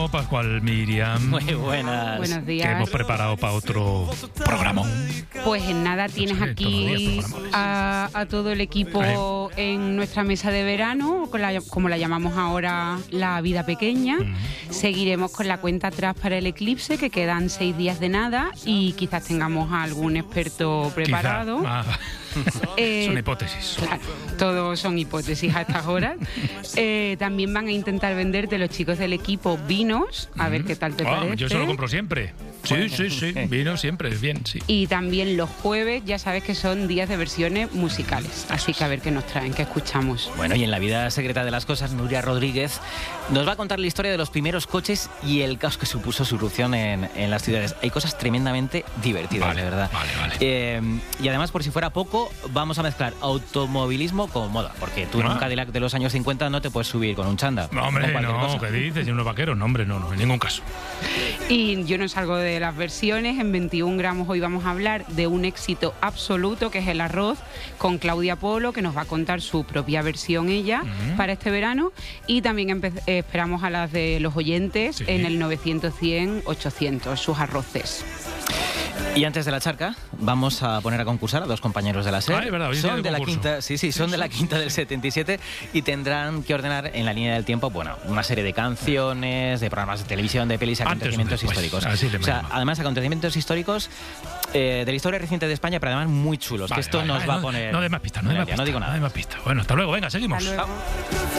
Pascual, Miriam. Muy buenas. Buenos días. Que hemos preparado para otro programa. Pues en nada tienes aquí a todo el equipo en nuestra mesa de verano, como la llamamos ahora, la vida pequeña. Seguiremos con la cuenta atrás para el eclipse, que quedan 6 días de nada, y quizás tengamos a algún experto preparado. Son hipótesis. Claro, todos son hipótesis a estas horas. También van a intentar venderte los chicos del equipo vinos, a ver qué tal te parece. Yo se lo compro siempre. Sí. Vino siempre, bien, sí. Y también los jueves, ya sabes que son días de versiones musicales. Así que a ver qué nos traen, qué escuchamos. Bueno, y en la vida secreta de las cosas, Nuria Rodríguez nos va a contar la historia de los primeros coches y el caos que supuso su irrupción en las ciudades. Hay cosas tremendamente divertidas, de verdad. Vale. Y además, por si fuera poco, vamos a mezclar automovilismo con moda, porque tú en un Cadillac de los años 50 no te puedes subir con un chándal. No, hombre, no, ¿qué dices? ¿Y unos vaqueros? No, hombre, no, en ningún caso. Y yo no salgo de las versiones. En 21 gramos hoy vamos a hablar de un éxito absoluto, que es el arroz, con Claudia Polo, que nos va a contar su propia versión ella para este verano. Y también esperamos a las de los oyentes en el 900-100-800, sus arroces. Y antes de la charca, vamos a poner a concursar a 2 compañeros de la SER. Es verdad, son de la quinta, son de la quinta del 77 y tendrán que ordenar en la línea del tiempo, bueno, una serie de canciones, de programas de televisión, de pelis, acontecimientos históricos. Además, acontecimientos históricos de la historia reciente de España, pero además muy chulos. Que esto nos va a poner. No de más pistas, no de más pistas. No digo nada. No de más pistas. Bueno, hasta luego, venga, seguimos. Hasta luego.